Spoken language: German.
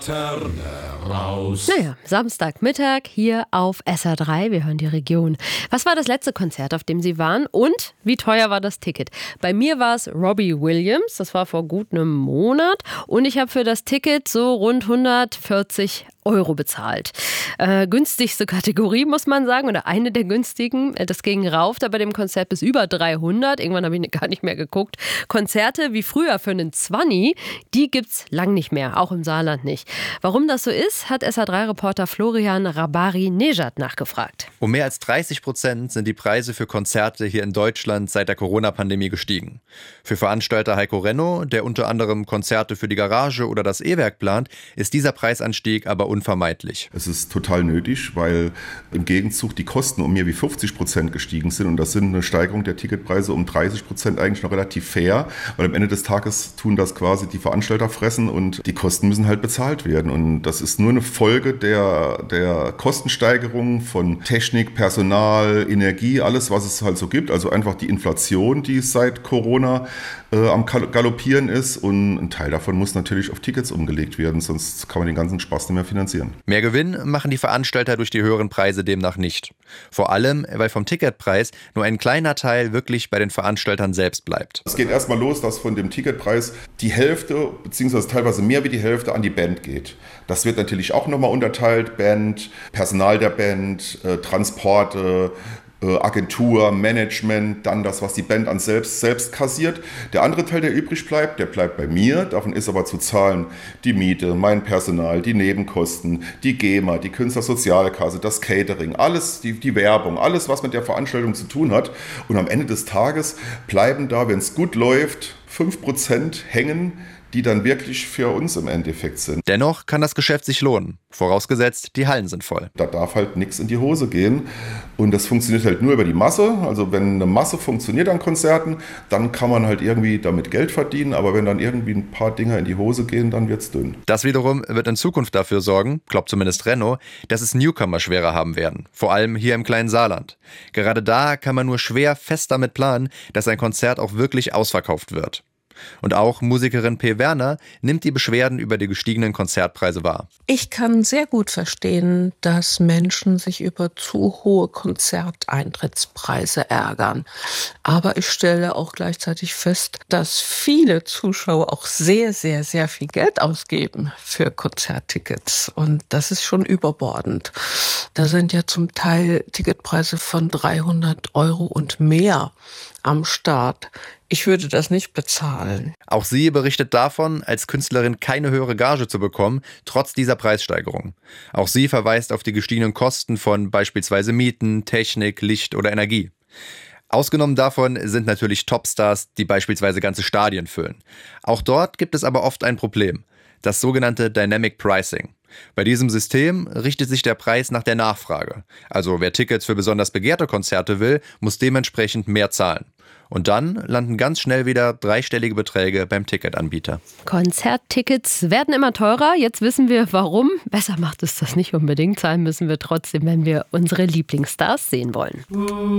Raus. Naja, Samstagmittag hier auf SR3. Wir hören die Region. Was war das letzte Konzert, auf dem Sie waren? Und wie teuer war das Ticket? Bei mir war es Robbie Williams. Das war vor gut einem Monat. Und ich habe für das Ticket so rund 140 € bezahlt. Günstigste Kategorie, muss man sagen, oder eine der günstigen. Das ging rauf da bei dem Konzert bis über 300. Irgendwann habe ich gar nicht mehr geguckt. Konzerte wie früher für einen 20, die gibt's lang nicht mehr, auch im Saarland nicht. Warum das so ist, hat SR3-Reporter Florian Rabari-Nejad nachgefragt. Um mehr als 30% sind die Preise für Konzerte hier in Deutschland seit der Corona-Pandemie gestiegen. Für Veranstalter Heiko Renno, der unter anderem Konzerte für die Garage oder das E-Werk plant, ist dieser Preisanstieg aber unvermeidlich. Es ist total nötig, weil im Gegenzug die Kosten um mehr wie 50% gestiegen sind und das sind eine Steigerung der Ticketpreise um 30% eigentlich noch relativ fair, weil am Ende des Tages tun das quasi die Veranstalter fressen und die Kosten müssen halt bezahlt werden und das ist nur eine Folge der Kostensteigerung von Technik, Personal, Energie, alles was es halt so gibt, also einfach die Inflation, die seit Corona am Galoppieren ist und ein Teil davon muss natürlich auf Tickets umgelegt werden, sonst kann man den ganzen Spaß nicht mehr finanzieren. Mehr Gewinn machen die Veranstalter durch die höheren Preise demnach nicht. Vor allem, weil vom Ticketpreis nur ein kleiner Teil wirklich bei den Veranstaltern selbst bleibt. Es geht erstmal los, dass von dem Ticketpreis die Hälfte, beziehungsweise teilweise mehr wie die Hälfte an die Band geht. Das wird natürlich auch nochmal unterteilt, Band, Personal der Band, Transporte, Agentur, Management, dann das, was die Band an selbst kassiert. Der andere Teil, der übrig bleibt, der bleibt bei mir. Davon ist aber zu zahlen die Miete, mein Personal, die Nebenkosten, die GEMA, die Künstlersozialkasse, das Catering, alles, die Werbung, alles, was mit der Veranstaltung zu tun hat. Und am Ende des Tages bleiben da, wenn es gut läuft, 5% hängen, die dann wirklich für uns im Endeffekt sind. Dennoch kann das Geschäft sich lohnen, vorausgesetzt, die Hallen sind voll. Da darf halt nichts in die Hose gehen und das funktioniert halt nur über die Masse. Also wenn eine Masse funktioniert an Konzerten, dann kann man halt irgendwie damit Geld verdienen, aber wenn dann irgendwie ein paar Dinger in die Hose gehen, dann wird's dünn. Das wiederum wird in Zukunft dafür sorgen, glaubt zumindest Renno, dass es Newcomer schwerer haben werden, vor allem hier im kleinen Saarland. Gerade da kann man nur schwer fest damit planen, dass ein Konzert auch wirklich ausverkauft wird. Und auch Musikerin P. Werner nimmt die Beschwerden über die gestiegenen Konzertpreise wahr. Ich kann sehr gut verstehen, dass Menschen sich über zu hohe Konzerteintrittspreise ärgern. Aber ich stelle auch gleichzeitig fest, dass viele Zuschauer auch sehr, sehr, sehr viel Geld ausgeben für Konzerttickets. Und das ist schon überbordend. Da sind ja zum Teil Ticketpreise von 300 € und mehr am Start. Ich würde das nicht bezahlen. Auch sie berichtet davon, als Künstlerin keine höhere Gage zu bekommen, trotz dieser Preissteigerung. Auch sie verweist auf die gestiegenen Kosten von beispielsweise Mieten, Technik, Licht oder Energie. Ausgenommen davon sind natürlich Topstars, die beispielsweise ganze Stadien füllen. Auch dort gibt es aber oft ein Problem: das sogenannte Dynamic Pricing. Bei diesem System richtet sich der Preis nach der Nachfrage. Also wer Tickets für besonders begehrte Konzerte will, muss dementsprechend mehr zahlen. Und dann landen ganz schnell wieder dreistellige Beträge beim Ticketanbieter. Konzerttickets werden immer teurer. Jetzt wissen wir, warum. Besser macht es das nicht unbedingt. Zahlen müssen wir trotzdem, wenn wir unsere Lieblingsstars sehen wollen.